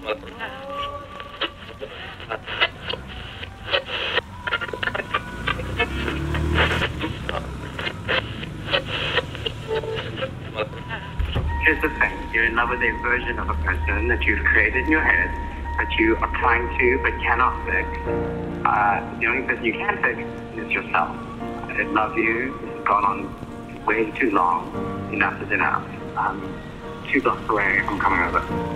Here's the thing. You're in love with a version of a person that you've created in your head, that you are trying to but cannot fix. The only person you can fix is yourself. I love you. This has gone on way too long. Enough is enough. 2 blocks away. I'm coming over.